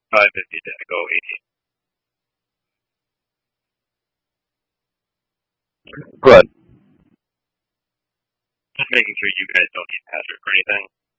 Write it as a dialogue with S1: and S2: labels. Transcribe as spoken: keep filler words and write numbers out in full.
S1: five fifty to Echo eighteen.
S2: Good.
S1: Just making sure you guys don't need password for anything.